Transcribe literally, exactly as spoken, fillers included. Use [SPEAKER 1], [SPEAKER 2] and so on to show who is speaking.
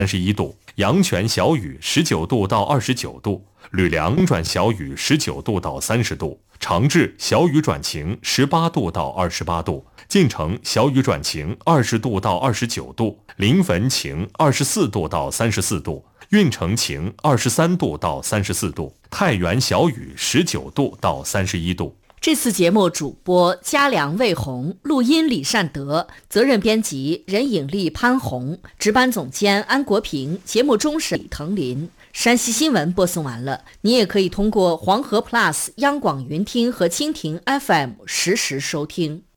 [SPEAKER 1] 三十一度；阳泉小雨十九度到二十九度；吕梁转小雨十九度到三十度；长治小雨转晴十八度到二十八度；晋城小雨转晴二十度到二十九度；临汾晴二十四度到三十四度；运城晴二十三度到三十四度；太原小雨十九度到三十一度。
[SPEAKER 2] 这次节目主播嘉良、魏红，录音李善德，责任编辑任颖丽、潘红，值班总监安国平，节目中是李腾林。山西新闻播送完了，你也可以通过黄河 Plus、央广云听和蜻蜓 F M 实时收听。